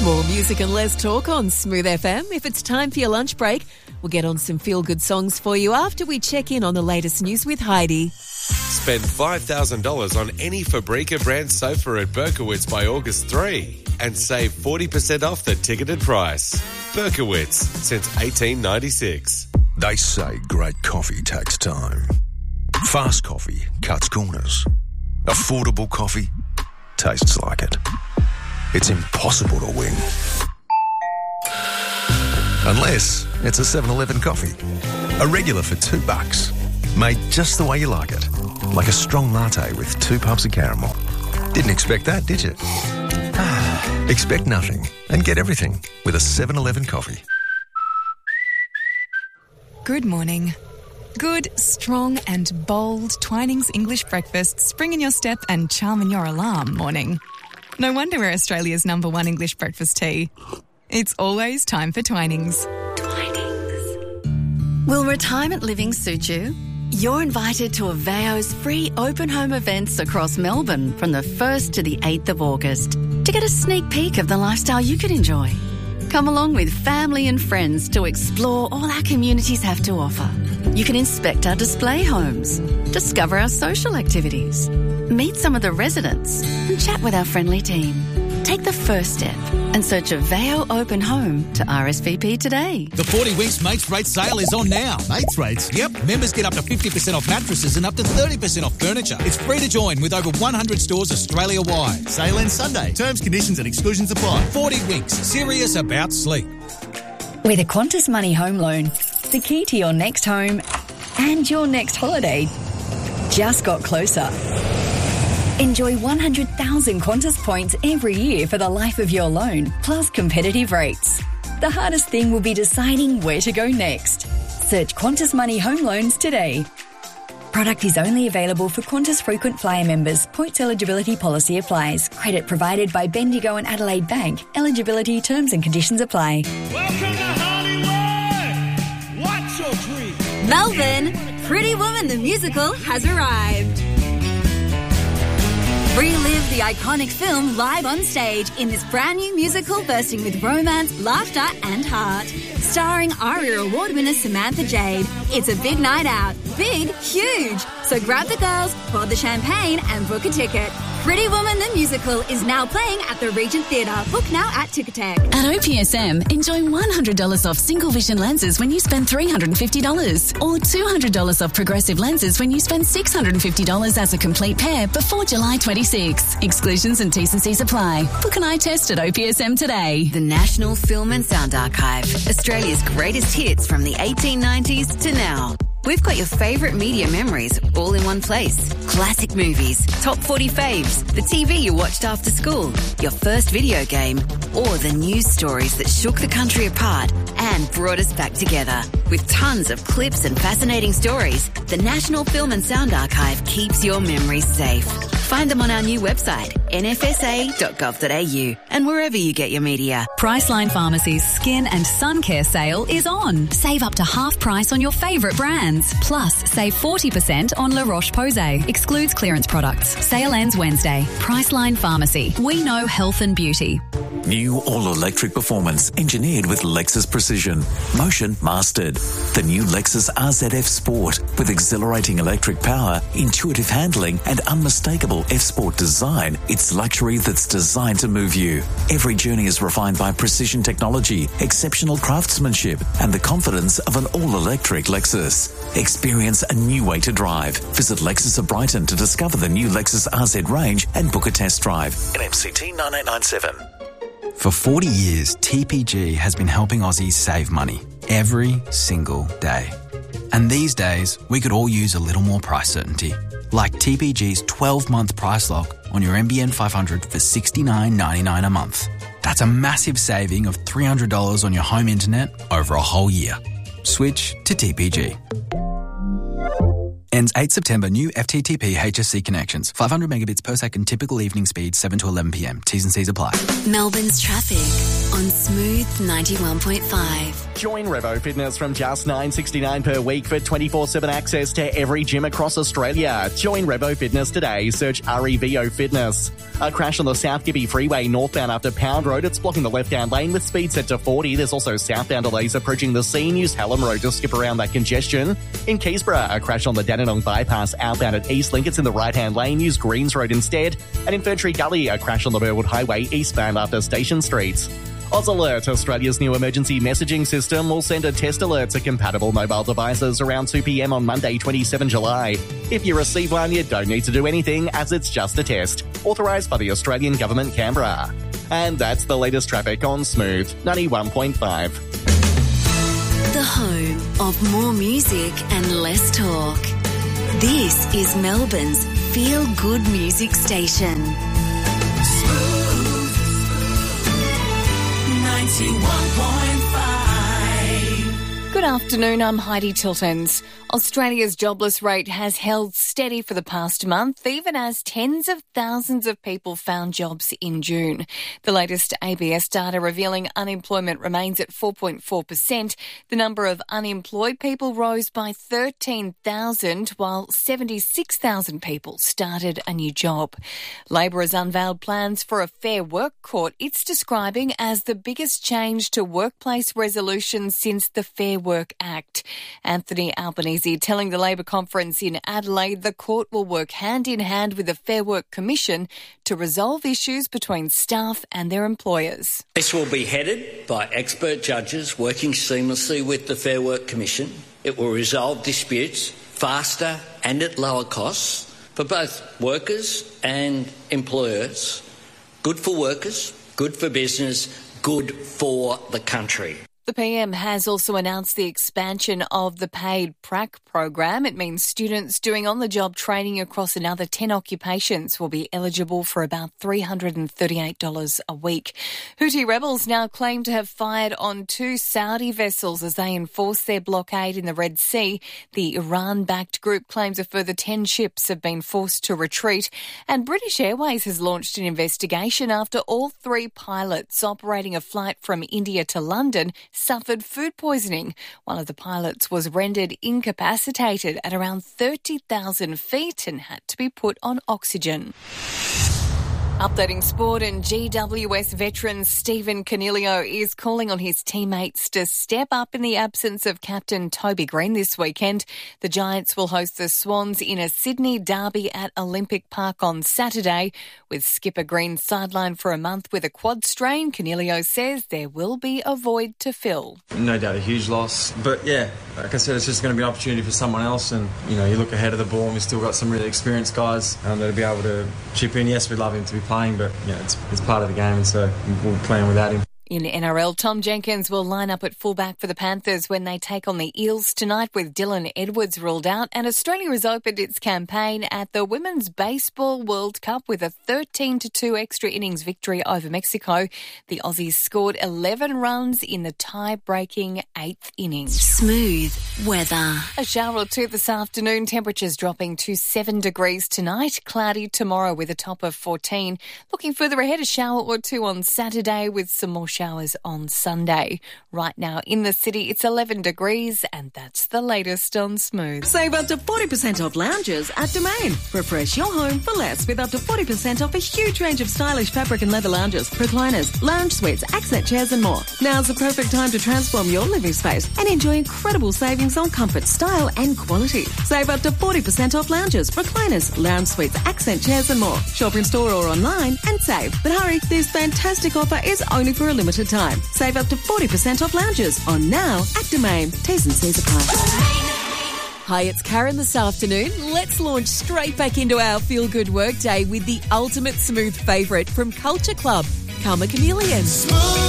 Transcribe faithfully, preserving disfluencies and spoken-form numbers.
More music and less talk on Smooth F M. If it's time for your lunch break, we'll get on some feel-good songs for you after we check in on the latest news with Heidi. Spend five thousand dollars on any Fabrica brand sofa at Berkowitz by August third and save forty percent off the ticketed price. Berkowitz, since eighteen ninety-six. They say great coffee takes time. Fast coffee cuts corners. Affordable coffee tastes like it. It's impossible to win. Unless it's a seven eleven coffee. A regular for two bucks. Made just the way you like it. Like a strong latte with two puffs of caramel. Didn't expect that, did you? Expect nothing and get everything with a seven eleven coffee. Good morning. Good, strong and bold Twinings English breakfast spring in your step and charm in your alarm morning. No wonder we're Australia's number one English breakfast tea. It's always time for Twinings. Twinings. Will retirement living suit you? You're invited to Aveo's free open home events across Melbourne from the first to the eighth of August to get a sneak peek of the lifestyle you could enjoy. Come along with family and friends to explore all our communities have to offer. You can inspect our display homes, discover our social activities, meet some of the residents and chat with our friendly team. Take the first step and search Aveo Open Home to R S V P today. The forty Winks Mates Rate sale is on now. Mates Rates? Yep. Members get up to fifty percent off mattresses and up to thirty percent off furniture. It's free to join with over one hundred stores Australia-wide. Sale ends Sunday. Terms, conditions and exclusions apply. forty Winks. Serious about sleep. With a Qantas Money Home Loan, the key to your next home and your next holiday just got closer. Enjoy one hundred thousand Qantas points every year for the life of your loan, plus competitive rates. The hardest thing will be deciding where to go next. Search Qantas Money Home Loans today. Product is only available for Qantas Frequent Flyer members. Points eligibility policy applies. Credit provided by Bendigo and Adelaide Bank. Eligibility terms and conditions apply. Welcome to Hollywood! What's your dream? Melbourne, Pretty Woman the musical has arrived. Relive the iconic film live on stage in this brand new musical bursting with romance, laughter and heart. Starring ARIA Award winner Samantha Jade. It's a big night out. Big, huge. So grab the girls, pour the champagne and book a ticket. Pretty Woman the Musical is now playing at the Regent Theatre. Book now at Ticketek. At O P S M, enjoy one hundred dollars off single vision lenses when you spend three hundred fifty dollars or two hundred dollars off progressive lenses when you spend six hundred fifty dollars as a complete pair before July twenty-sixth. Exclusions and T's and C's apply. Book an eye test at O P S M today. The National Film and Sound Archive. Australia's greatest hits from the eighteen nineties to now. We've got your favourite media memories all in one place. Classic movies, top forty faves, the T V you watched after school, your first video game, or the news stories that shook the country apart and brought us back together. With tons of clips and fascinating stories, the National Film and Sound Archive keeps your memories safe. Find them on our new website, n f s a dot gov dot a u, and wherever you get your media. Priceline Pharmacy's Skin and Sun Care sale is on. Save up to half price on your favourite brands. Plus, save forty percent on La Roche-Posay. Excludes clearance products. Sale ends Wednesday. Priceline Pharmacy. We know health and beauty. New all-electric performance engineered with Lexus Precision. Motion mastered. The new Lexus R Z F Sport with exhilarating electric power, intuitive handling and unmistakable F-Sport design. It's luxury that's designed to move you. Every journey is refined by precision technology, exceptional craftsmanship and the confidence of an all-electric Lexus. Experience a new way to drive. Visit Lexus of Brighton to discover the new Lexus R Z range and book a test drive. N M C T nine eight nine seven. For forty years, T P G has been helping Aussies save money every single day. And these days, we could all use a little more price certainty. Like T P G's twelve-month price lock on your N B N five hundred for sixty-nine ninety-nine a month. That's a massive saving of three hundred dollars on your home internet over a whole year. Switch to T P G. Ends eighth September. New F T T P H S C connections. five hundred megabits per second. Typical evening speed seven to eleven p m. T's and C's apply. Melbourne's traffic on Smooth ninety-one point five. Join Revo Fitness from just nine dollars sixty-nine per week for twenty-four seven access to every gym across Australia. Join Revo Fitness today. Search R E V O Fitness. A crash on the South Gibby Freeway northbound after Pound Road. It's blocking the left-hand lane with speed set to forty. There's also southbound delays approaching the scene. Use Hallam Road to skip around that congestion. In Keysborough, a crash on the Dandenong bypass outbound at Eastlink. It's in the right-hand lane. Use Greens Road instead. And in Ferntree Gully, a crash on the Burwood Highway eastbound after Station Street. Oz Alert, Australia's new emergency messaging system, will send a test alert to compatible mobile devices around two p m on Monday, the twenty-seventh of July. If you receive one, you don't need to do anything, as it's just a test. Authorised by the Australian Government, Canberra. And that's the latest traffic on Smooth ninety-one point five. The home of more music and less talk. This is Melbourne's Feel Good Music Station. ninety-one point five. Good afternoon, I'm Heidi Tiltons. Australia's jobless rate has held steady for the past month, even as tens of thousands of people found jobs in June. The latest A B S data revealing unemployment remains at four point four percent. The number of unemployed people rose by thirteen thousand, while seventy-six thousand people started a new job. Labor has unveiled plans for a Fair Work Court it's describing as the biggest change to workplace resolutions since the Fair Work Act. Anthony Albanese telling the Labor conference in Adelaide the court will work hand in hand with the Fair Work Commission to resolve issues between staff and their employers. This will be headed by expert judges working seamlessly with the Fair Work Commission. It will resolve disputes faster and at lower costs for both workers and employers. Good for workers, good for business, good for the country. The P M has also announced the expansion of the paid prac program. It means students doing on-the-job training across another ten occupations will be eligible for about three hundred thirty-eight dollars a week. Houthi rebels now claim to have fired on two Saudi vessels as they enforce their blockade in the Red Sea. The Iran-backed group claims a further ten ships have been forced to retreat. And British Airways has launched an investigation after all three pilots operating a flight from India to London suffered food poisoning. One of the pilots was rendered incapacitated at around thirty thousand feet and had to be put on oxygen. Updating sport, and G W S veteran Stephen Coniglio is calling on his teammates to step up in the absence of captain Toby Green this weekend. The Giants will host the Swans in a Sydney derby at Olympic Park on Saturday. With skipper Green sidelined for a month with a quad strain, Coniglio says there will be a void to fill. No doubt a huge loss, but yeah, like I said, it's just going to be an opportunity for someone else, and you know, you look ahead of the ball and we've still got some really experienced guys um, that'll be able to chip in. Yes, we'd love him to be playing, but yeah, it's, it's part of the game, and so we'll play without him. In N R L, Tom Jenkins will line up at fullback for the Panthers when they take on the Eels tonight, with Dylan Edwards ruled out. And Australia has opened its campaign at the Women's Baseball World Cup with a thirteen to two extra innings victory over Mexico. The Aussies scored eleven runs in the tie-breaking eighth innings. Smooth weather. A shower or two this afternoon. Temperatures dropping to seven degrees tonight. Cloudy tomorrow with a top of fourteen. Looking further ahead, a shower or two on Saturday with some more showers on Sunday. Right now in the city, it's eleven degrees, and that's the latest on Smooth. Save up to forty percent off lounges at Domain. Refresh your home for less with up to forty percent off a huge range of stylish fabric and leather lounges, recliners, lounge suites, accent chairs and more. Now's the perfect time to transform your living space and enjoy incredible savings on comfort, style and quality. Save up to forty percent off lounges, recliners, lounge suites, accent chairs and more. Shop in store or online and save. But hurry, this fantastic offer is only for a limited time. Save up to forty percent off lounges on now at Domain. T's and C's apply. Hi, it's Karen this afternoon. Let's launch straight back into our feel-good workday with the ultimate smooth favourite from Culture Club, Karma Chameleon.